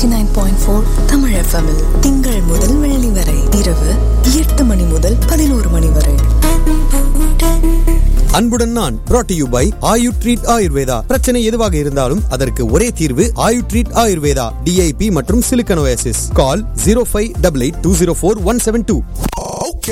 89.4 Tamil FM -இல் திங்கள் முதல் வெள்ளி வரை இரவு 8 மணி முதல் 11 மணி வரை. அன்புடன் நான் brought to you by Ayu treat Ayurveda. பிரச்சனை எதுவாக இருந்தாலும் அதற்கு ஒரே தீர்வு ஆயு ட்ரீட் ஆயுர்வேதா. DIP மற்றும் சிலிக்கன் ஓயாசிஸ். கால் 0588204172.